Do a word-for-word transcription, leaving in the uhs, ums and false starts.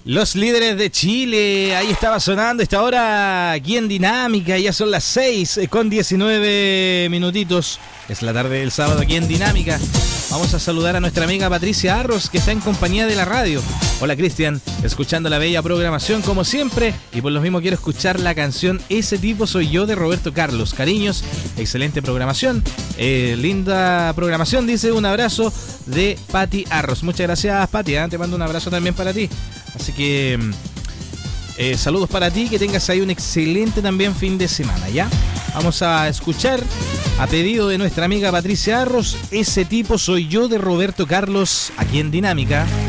Los líderes de Chile, ahí estaba sonando esta hora aquí en Dinámica, ya son las seis con diecinueve minutitos, es la tarde del sábado aquí en Dinámica. Vamos a saludar a nuestra amiga Patricia Arros, que está en compañía de la radio. Hola Cristian, escuchando la bella programación como siempre, y por lo mismo quiero escuchar la canción Ese tipo soy yo de Roberto Carlos. Cariños, excelente programación, eh, linda programación, dice, un abrazo de Pati Arros. Muchas gracias Pati, ¿eh? Te mando un abrazo también para ti. Así que eh, saludos para ti, que tengas ahí un excelente también fin de semana, ¿ya? Vamos a escuchar, a pedido de nuestra amiga Patricia Arros, Ese tipo soy yo de Roberto Carlos, aquí en Dinámica.